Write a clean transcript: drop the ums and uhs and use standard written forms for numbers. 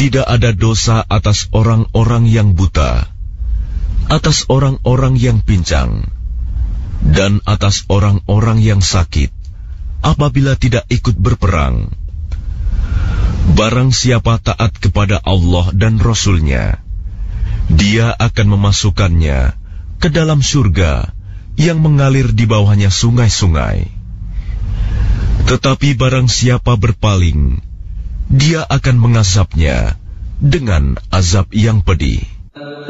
Tidak ada dosa atas orang-orang yang buta, atas orang-orang yang pincang, dan atas orang-orang yang sakit, apabila tidak ikut berperang. Barang siapa taat kepada Allah dan Rasul-Nya, Dia akan memasukkannya ke dalam surga yang mengalir di bawahnya sungai-sungai. Tetapi barang siapa berpaling, Dia akan mengazabnya dengan azab yang pedih.